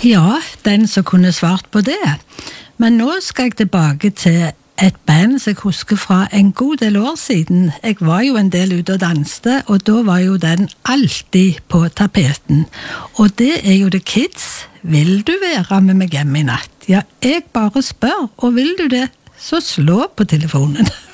Ja, den som kunne svart på det. Men nå skal jeg tilbake til et band som jeg husker fra en god del år siden. Jeg var jo en del ute og danste, og da var jo den alltid på tapeten. Og det er jo The Kids. Vil du være med meg hjemme i natt? Ja, jeg bare spør, og vil du det, så slå på telefonen.